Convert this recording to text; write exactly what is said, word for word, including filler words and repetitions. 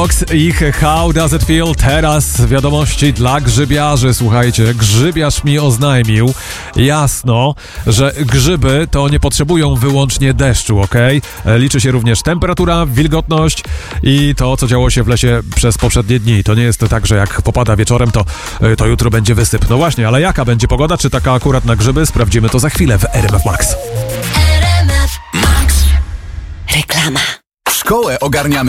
Fox, ich How Does It Feel? Teraz wiadomości dla grzybiarzy. Słuchajcie, grzybiarz mi oznajmił jasno, że grzyby to nie potrzebują wyłącznie deszczu, okej? Okay? Liczy się również temperatura, wilgotność i to, co działo się w lesie przez poprzednie dni. To nie jest tak, że jak popada wieczorem, to, to jutro będzie wysyp. No właśnie, ale jaka będzie pogoda? Czy taka akurat na grzyby? Sprawdzimy to za chwilę w R M F Max. R M F Max. Reklama. Szkołę ogarniamy